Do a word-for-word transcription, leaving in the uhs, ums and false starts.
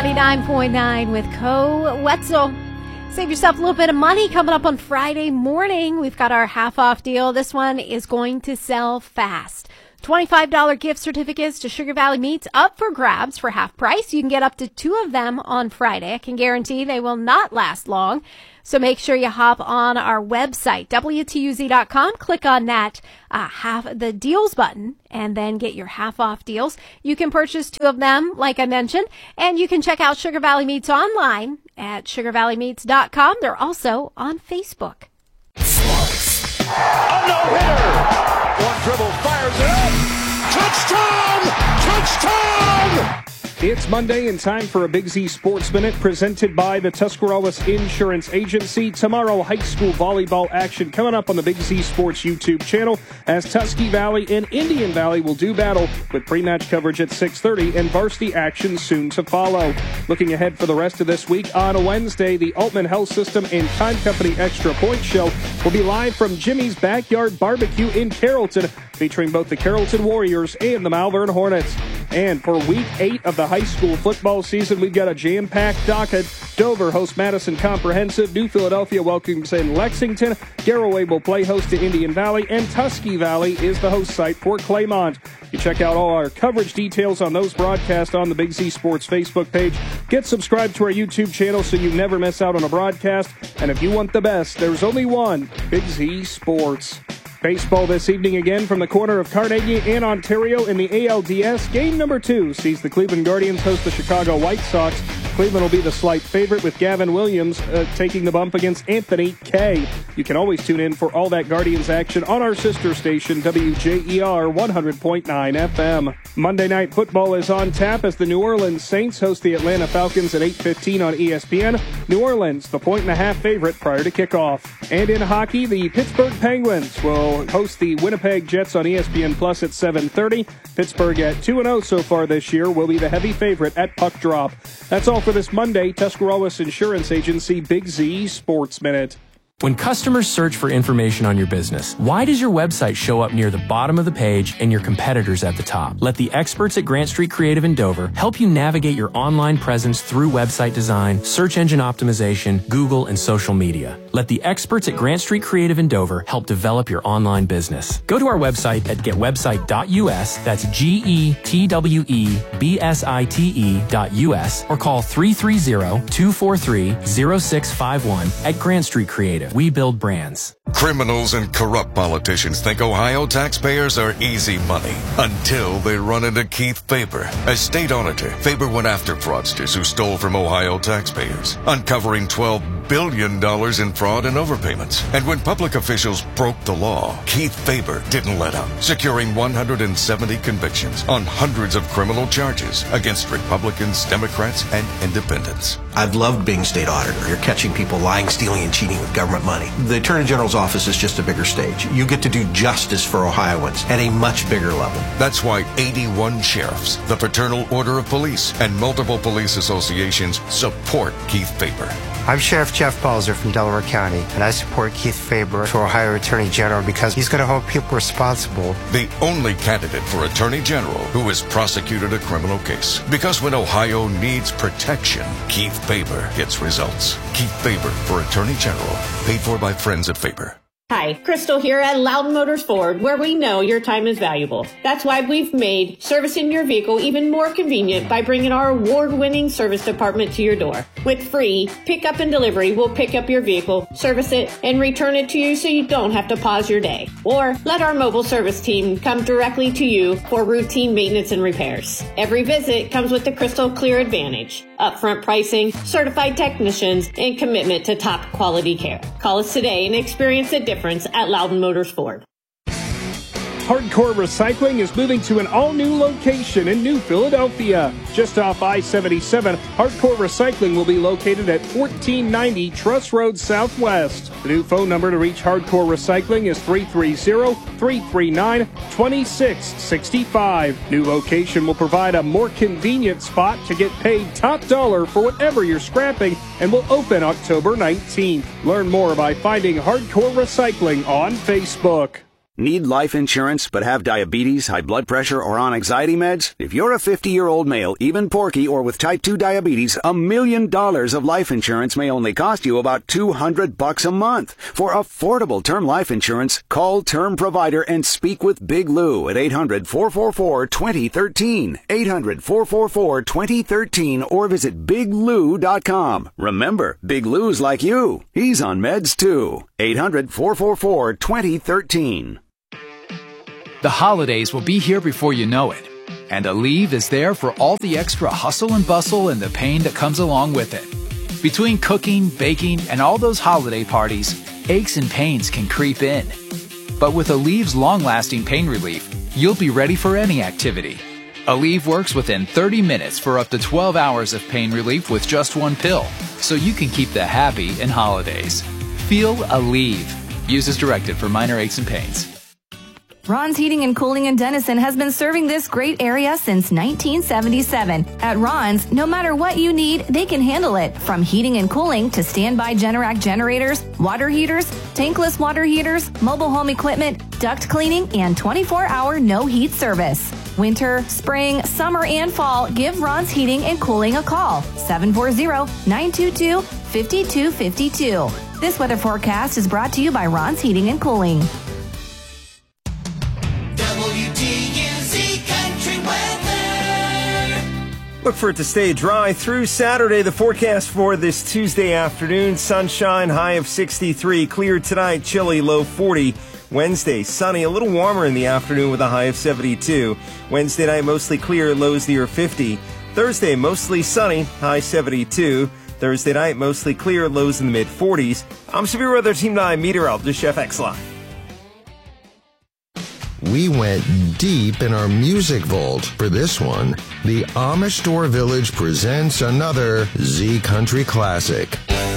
ninety-nine point nine with Co Wetzel. Save yourself a little bit of money coming up on Friday morning. We've got our half-off deal. This one is going to sell fast. twenty-five dollars gift certificates to Sugar Valley Meats up for grabs for half price. You can get up to two of them on Friday. I can guarantee they will not last long. So make sure you hop on our website, W T U Z dot com. Click on that uh, half the deals button and then get your half off deals. You can purchase two of them, like I mentioned, and you can check out Sugar Valley Meats online at sugar valley meats dot com. They're also on Facebook. A no-hitter. One dribble, fires it up. Touchdown! Touchdown! It's Monday and time for a Big Z Sports Minute presented by the Tuscarawas Insurance Agency. Tomorrow, high school volleyball action coming up on the Big Z Sports YouTube channel as Tusky Valley and Indian Valley will do battle with pre-match coverage at six thirty and varsity action soon to follow. Looking ahead for the rest of this week, on a Wednesday, the Altman Health System and Time Company Extra Point Show will be live from Jimmy's Backyard Barbecue in Carrollton, featuring both the Carrollton Warriors and the Malvern Hornets. And for week eight of the high school football season, we've got a jam-packed docket. Dover hosts Madison Comprehensive. New Philadelphia welcomes in Lexington. Garroway will play host to Indian Valley. And Tusky Valley is the host site for Claymont. You check out all our coverage details on those broadcasts on the Big Z Sports Facebook page. Get subscribed to our YouTube channel so you never miss out on a broadcast. And if you want the best, there's only one, Big Z Sports. Baseball this evening again from the corner of Carnegie and Ontario in the A L D S. Game number two sees the Cleveland Guardians host the Chicago White Sox. Cleveland will be the slight favorite with Gavin Williams uh, taking the bump against Anthony Kay. You can always tune in for all that Guardians action on our sister station, W J E R one hundred point nine F M. Monday Night Football is on tap as the New Orleans Saints host the Atlanta Falcons at eight fifteen on E S P N. New Orleans, the point and a half favorite prior to kickoff. And in hockey, the Pittsburgh Penguins will host the Winnipeg Jets on E S P N Plus at seven thirty. Pittsburgh at two and oh so far this year will be the heavy favorite at puck drop. That's all for this Monday. Tuscarawas Insurance Agency Big Z Sports Minute. When customers search for information on your business, why does your website show up near the bottom of the page and your competitors at the top? Let the experts at Grant Street Creative in Dover help you navigate your online presence through website design, search engine optimization, Google, and social media. Let the experts at Grant Street Creative in Dover help develop your online business. Go to our website at get website dot U S, that's G E T W E B S I T E dot U S, or call three three zero, two four three, zero six five one at Grant Street Creative. We build brands. Criminals and corrupt politicians think Ohio taxpayers are easy money until they run into Keith Faber. As state auditor, Faber went after fraudsters who stole from Ohio taxpayers, uncovering twelve billion dollars in fraud and overpayments. And when public officials broke the law, Keith Faber didn't let up, securing one hundred seventy convictions on hundreds of criminal charges against Republicans, Democrats, and independents. I've loved being state auditor. You're catching people lying, stealing, and cheating with government money. The Attorney General's office is just a bigger stage. You get to do justice for Ohioans at a much bigger level. That's why eighty-one sheriffs, the Fraternal Order of Police, and multiple police associations support Keith Faber. I'm Sheriff Jeff Balzer from Delaware County, and I support Keith Faber for Ohio Attorney General because he's going to hold people responsible. The only candidate for Attorney General who has prosecuted a criminal case. Because when Ohio needs protection, Keith Faber gets results. Keith Faber for Attorney General, paid for by friends at Faber. Hi, Crystal here at Loudon Motors Ford, where we know your time is valuable. That's why we've made servicing your vehicle even more convenient by bringing our award-winning service department to your door. With free pickup and delivery, we'll pick up your vehicle, service it, and return it to you so you don't have to pause your day. Or let our mobile service team come directly to you for routine maintenance and repairs. Every visit comes with the Crystal Clear Advantage, upfront pricing, certified technicians, and commitment to top quality care. Call us today and experience the difference at Loudon Motors Ford. Hardcore Recycling is moving to an all-new location in New Philadelphia. Just off I seventy-seven, Hardcore Recycling will be located at fourteen ninety Truss Road Southwest. The new phone number to reach Hardcore Recycling is three three zero, three three nine, two six six five. New location will provide a more convenient spot to get paid top dollar for whatever you're scrapping and will open October nineteenth. Learn more by finding Hardcore Recycling on Facebook. Need life insurance but have diabetes, high blood pressure, or on anxiety meds? If you're a fifty-year-old male, even porky, or with type two diabetes, a million dollars of life insurance may only cost you about two hundred bucks a month. For affordable term life insurance, call Term Provider and speak with Big Lou at eight hundred, four four four, two zero one three, eight hundred, four four four, two zero one three, or visit big lou dot com. Remember, Big Lou's like you. He's on meds too. eight hundred, four four four, two zero one three. The holidays will be here before you know it, and Aleve is there for all the extra hustle and bustle and the pain that comes along with it. Between cooking, baking, and all those holiday parties, aches and pains can creep in. But with Aleve's long-lasting pain relief, you'll be ready for any activity. Aleve works within thirty minutes for up to twelve hours of pain relief with just one pill, so you can keep the happy in holidays. Feel Aleve. Use as directed for minor aches and pains. Ron's Heating and Cooling in Denison has been serving this great area since nineteen seventy-seven. At Ron's, no matter what you need, they can handle it. From heating and cooling to standby Generac generators, water heaters, tankless water heaters, mobile home equipment, duct cleaning, and twenty-four hour no heat service. Winter, spring, summer, and fall, give Ron's Heating and Cooling a call. seven four zero, nine two two, five two five two. This weather forecast is brought to you by Ron's Heating and Cooling. Look for it to stay dry through Saturday. The forecast for this Tuesday afternoon, sunshine, high of sixty-three. Clear tonight, chilly, low forty. Wednesday, sunny, a little warmer in the afternoon with a high of seventy-two. Wednesday night, mostly clear, lows near fifty. Thursday, mostly sunny, high seventy-two. Thursday night, mostly clear, lows in the mid-forties. I'm Severe Weather Team nine meteorologist Chef X Live. We went deep in our music vault for this one. The Amish Store Village presents another Z Country classic.